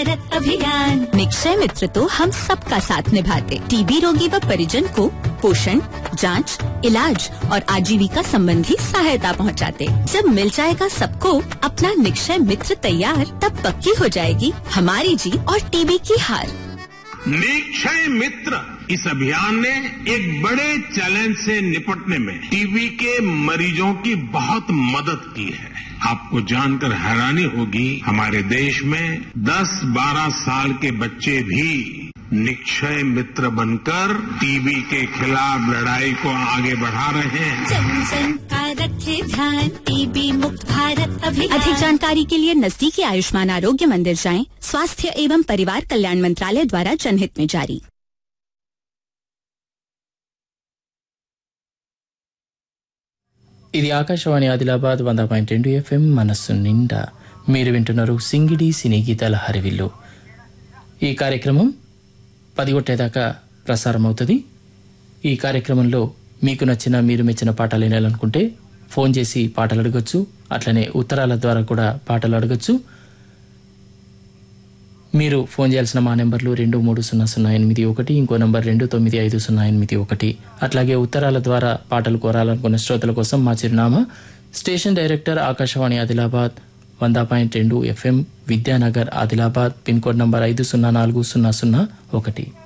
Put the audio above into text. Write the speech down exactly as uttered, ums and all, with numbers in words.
भारत अभियान। निक्षय मित्र तो हम सबका साथ निभाते, टीबी रोगी व परिजन को पोषण, जांच, इलाज और आजीविका संबंधी सहायता पहुंचाते। जब मिल जाएगा सबको अपना निक्षय मित्र तैयार, तब पक्की हो जाएगी हमारी जीत और टीबी की हार। निक्षय मित्र इस अभियान ने एक बड़े चैलेंज से निपटने में टीबी के मरीजों की बहुत मदद की है। आपको जानकर हैरानी होगी, हमारे देश में दस बारह साल के बच्चे भी निक्षय मित्र बनकर टीबी के खिलाफ लड़ाई को आगे बढ़ा रहे हैं। जन जन का रखे ध्यान, टीबी मुक्त भारत अभियान। अधिक जानकारी के लिए नजदीकी आयुष्मान आरोग्य मंदिर जाएं। स्वास्थ्य एवं परिवार कल्याण मंत्रालय द्वारा जनहित में जारी। ఇది ఆకాశవాణి ఆదిలాబాద్ వంద పాయింట్ రెండు ఎఫ్ఎం మనస్సు నిండా. మీరు వింటున్నారు సింగిడి సినీ గీతాల హరివిల్లు. ఈ కార్యక్రమం పది గొట్టేదాకా ప్రసారం అవుతుంది. ఈ కార్యక్రమంలో మీకు నచ్చిన మీరు మెచ్చిన పాటలు వినాలనుకుంటే ఫోన్ చేసి పాటలు అడగచ్చు. అట్లనే ఉత్తరాల ద్వారా కూడా పాటలు అడగచ్చు. మీరు ఫోన్ చేయాల్సిన మా నెంబర్లు రెండు మూడు సున్నా సున్నా ఎనిమిది ఒకటి, ఇంకో నెంబర్ రెండు తొమ్మిది ఐదు సున్నా ఎనిమిది ఒకటి. అట్లాగే ఉత్తరాల ద్వారా పాటలు కోరాలనుకున్న శ్రోతల కోసం మా చిరునామా స్టేషన్ డైరెక్టర్ ఆకాశవాణి ఆదిలాబాద్ వంద పాయింట్ రెండు FM, Vidyanagar Adilabad, pin code number ఐదు సున్నా నాలుగు సున్నా సున్నా ఒకటి.